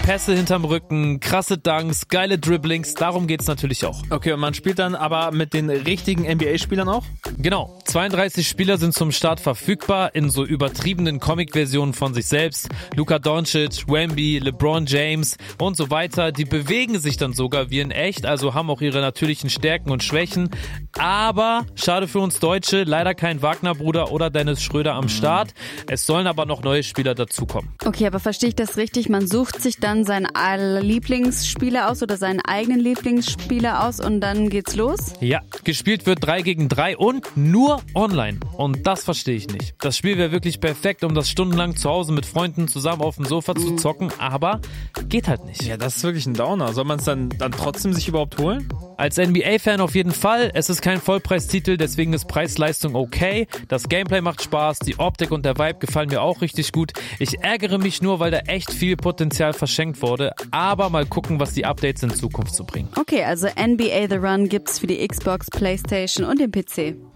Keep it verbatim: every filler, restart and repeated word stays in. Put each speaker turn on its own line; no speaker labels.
Pässe hinterm Rücken, krasse Dunks, geile Dribblings, darum geht's natürlich auch.
Okay, und man spielt dann aber mit den richtigen N B A-Spielern auch?
Genau, zweiunddreißig Spieler sind zum Start verfügbar in so übertriebenen Comic-Versionen von sich selbst. Luka Doncic, Wemby, LeBron James und so weiter. Die bewegen sich dann sogar wie in echt, also haben auch ihre natürlichen Stärken und Schwächen. Aber, schade für uns Deutsche, leider kein Wagner-Bruder oder Dennis Schröder am Start. Es sollen aber noch neue Spieler dazukommen.
Okay, aber verstehe ich das richtig? Man sucht sich dann seinen Lieblingsspieler aus oder seinen eigenen Lieblingsspieler aus und dann geht's los?
Ja, gespielt wird drei gegen drei und nur online. Und das verstehe ich nicht. Das Spiel wäre wirklich perfekt, um das stundenlang zu Hause mit Freunden zusammen auf dem Sofa zu zocken, aber geht halt nicht.
Ja, das ist wirklich ein Downer. Soll man es dann, dann trotzdem sich überhaupt holen?
Als N B A-Fan auf jeden Fall. Es ist kein Vollpreistitel, deswegen ist Preis-Leistung okay. Das Gameplay macht Spaß, die Optik und der Vibe gefallen mir auch richtig gut. Ich ärgere mich nur, weil da echt viel Potenzial verschenkt wurde. Aber mal gucken, was die Updates in Zukunft so bringen.
Okay, also N B A The Run gibt's für die Xbox, PlayStation und den P C.